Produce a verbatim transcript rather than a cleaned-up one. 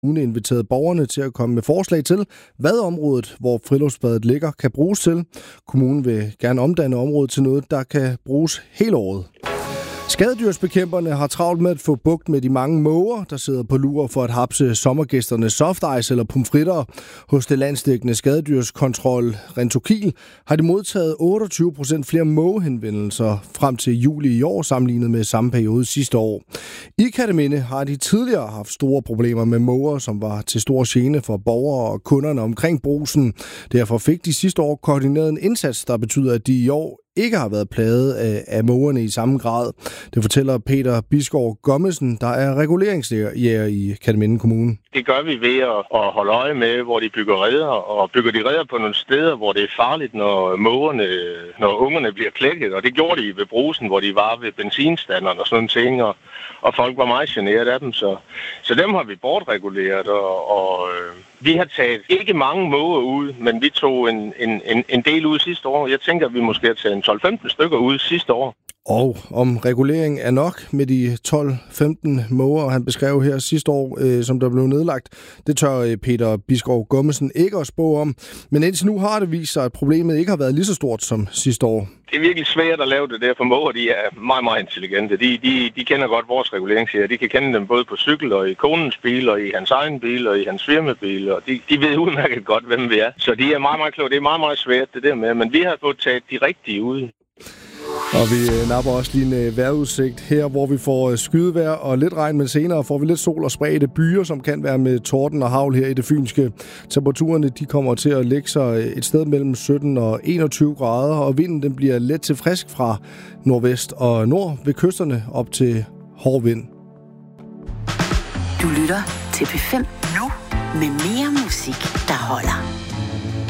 Kommune inviteret borgerne til at komme med forslag til, hvad området, hvor friluftsbadet ligger, kan bruges til. Kommunen vil gerne omdanne området til noget, der kan bruges hele året. Skadedyrsbekæmperne har travlt med at få bugt med de mange måger, der sidder på lur for at hapse sommergæsterne softice eller pomfritter. Hos det landsdækkende skadedyrskontrol Rentokil har de modtaget otteogtyve procent flere mågehenvendelser frem til juli i år, sammenlignet med samme periode sidste år. I Kerteminde har de tidligere haft store problemer med måger, som var til stor gene for borgere og kunderne omkring Brugsen. Derfor fik de sidste år koordineret en indsats, der betyder, at de i år ikke har været plaget af, af mågerne i samme grad. Det fortæller Peter Bisgaard Gommesen, der er reguleringsjæger i Kerteminde Kommune. Det gør vi ved at holde øje med, hvor de bygger reder, og bygger de reder på nogle steder, hvor det er farligt, når mågerne, når ungerne bliver klækket. Og det gjorde de ved Brugsen, hvor de var ved benzinstanderne og sådan nogle ting, og, og folk var meget generet af dem. Så, så dem har vi bortreguleret, og, og vi har taget ikke mange måger ud, men vi tog en, en, en, en del ud sidste år. Jeg tænker, at vi måske har taget tolv femten stykker ud sidste år. Og om regulering er nok med de tolv femten måger, han beskrev her sidste år, øh, som der blev nedlagt, det tør øh, Peter Bisgaard Gommesen ikke at spå om. Men indtil nu har det vist sig, at problemet ikke har været lige så stort som sidste år. Det er virkelig svært at lave det der, for måger de er meget, meget intelligente. De, de, de kender godt vores reguleringsjæger. De kan kende dem både på cykel og i konens bil og i hans egen bil og i hans firmabil. Og de, de ved udmærket godt, hvem vi er. Så de er meget, meget kloge. Det er meget, meget svært det der med. Men vi har fået taget de rigtige ud. Og vi napper også lige en vejrudsigt her, hvor vi får skydevejr og lidt regn, men senere får vi lidt sol og spredte byer, som kan være med torden og hagl her i det fynske. Temperaturerne de kommer til at lægge sig et sted mellem sytten og enogtyve grader, og vinden den bliver let til frisk fra nordvest og nord ved kysterne op til hård vind. Du lytter til P fem nu med mere musik, der holder.